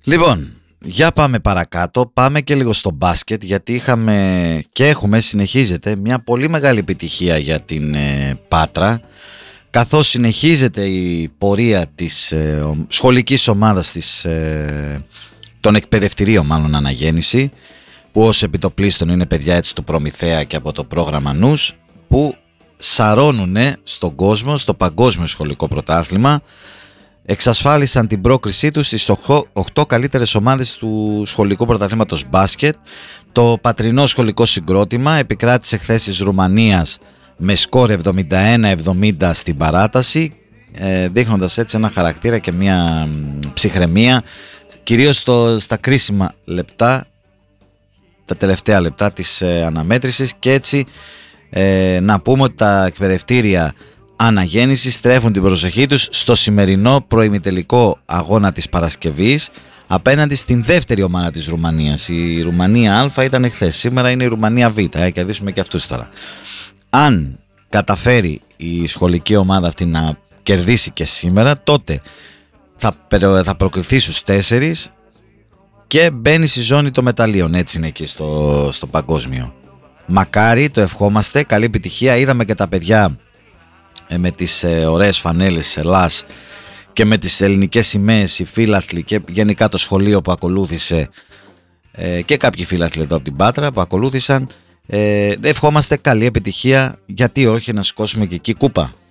Λοιπόν, για πάμε παρακάτω, πάμε και λίγο στο μπάσκετ, γιατί είχαμε και συνεχίζεται μια πολύ μεγάλη επιτυχία για την Πάτρα, καθώς συνεχίζεται η πορεία της σχολικής ομάδας των εκπαιδευτηρίων, μάλλον αναγέννηση, που ως επιτοπλίστων είναι παιδιά έτσι του Προμηθέα και από το πρόγραμμα Νους, που σαρώνουν στον κόσμο, στο παγκόσμιο σχολικό πρωτάθλημα. Εξασφάλισαν την πρόκρισή τους στις 8 καλύτερες ομάδες του σχολικού πρωταθλήματος μπάσκετ. Το πατρινό σχολικό συγκρότημα επικράτησε χθες της Ρουμανίας με σκορ 71-70 στην παράταση, δείχνοντας έτσι ένα χαρακτήρα και μια ψυχραιμία, κυρίως στα κρίσιμα λεπτά, τα τελευταία λεπτά της αναμέτρησης. Και έτσι να πούμε ότι τα εκπαιδευτήρια αναγέννηση στρέφουν την προσοχή τους στο σημερινό προημιτελικό αγώνα της Παρασκευής απέναντι στην δεύτερη ομάδα της Ρουμανίας. Η Ρουμανία Α ήταν εχθές, σήμερα είναι η Ρουμανία Β, κερδίσουμε και αυτούς τώρα. Αν καταφέρει η σχολική ομάδα αυτή να κερδίσει και σήμερα, τότε θα προκριθεί στους 4 και μπαίνει στη ζώνη των μεταλλίων, έτσι είναι εκεί στο παγκόσμιο. Μακάρι, το ευχόμαστε, καλή επιτυχία. Είδαμε και τα παιδιά με τις ωραίες φανέλες Ελλάς και με τις ελληνικές σημαίες, οι φίλαθλοι και γενικά το σχολείο που ακολούθησε, και κάποιοι φίλαθλοι εδώ από την Πάτρα που ακολούθησαν. Ευχόμαστε καλή επιτυχία, γιατί όχι, να σηκώσουμε και εκεί κούπα.